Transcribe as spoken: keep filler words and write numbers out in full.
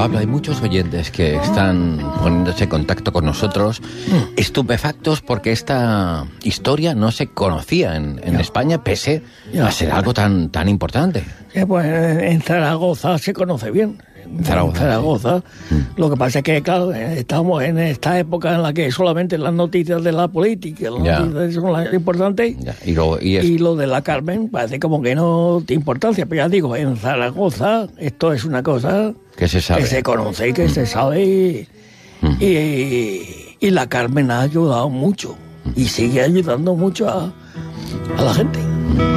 Pablo, hay muchos oyentes que están poniéndose en contacto con nosotros, estupefactos porque esta historia no se conocía en, en España, pese Ya. a ser algo tan, tan importante. Sí, pues en Zaragoza se conoce bien. En Zaragoza, Zaragoza. sí. Lo que pasa es que, claro, estamos en esta época en la que solamente las noticias de la política, las Ya. noticias son las importantes. Ya, y, lo, y es- Y lo de la Carmen parece como que no tiene importancia, pero ya digo, en Zaragoza esto es una cosa que se sabe. que se conoce y que se sabe y, Ujú. y, y la Carmen ha ayudado mucho y sigue ayudando mucho a, a la gente.